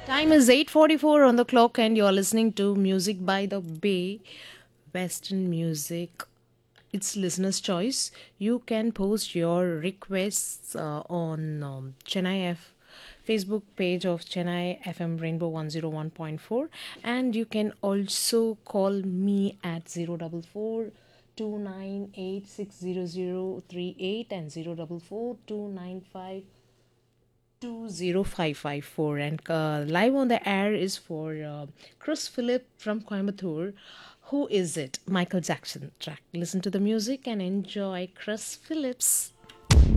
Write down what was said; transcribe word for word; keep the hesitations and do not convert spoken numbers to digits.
Time is eight forty-four on the clock and you're listening to Music by the Bay, Western music. It's listener's choice. You can post your requests uh, on um, Chennai F Facebook page of Chennai F M Rainbow one oh one point four, and you can also call me at zero double four two nine eight six zero zero three eight and zero double four two nine five two zero five five four, and uh, live on the air is for uh, Chris Philip from Coimbatore. Who is it? Michael Jackson track. Listen to the music and enjoy Chris Phillips.